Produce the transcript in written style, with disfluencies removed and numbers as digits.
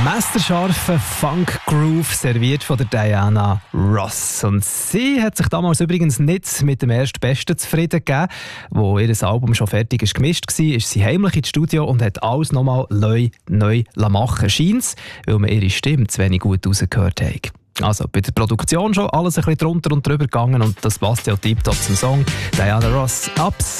Messerscharfe Funk-Groove serviert von der Diana Ross. Und sie hat sich damals übrigens nicht mit dem Erstbesten zufrieden gegeben. Wo ihr Album schon fertig ist gemischt war, ist sie heimlich ins Studio und hat alles nochmal neu machen. Scheint's, weil man ihre Stimme zu wenig gut rausgehört hat. Also bei der Produktion schon alles ein bisschen drunter und drüber gegangen und das passt ja tiptop zum Song. Diana Ross, Ups.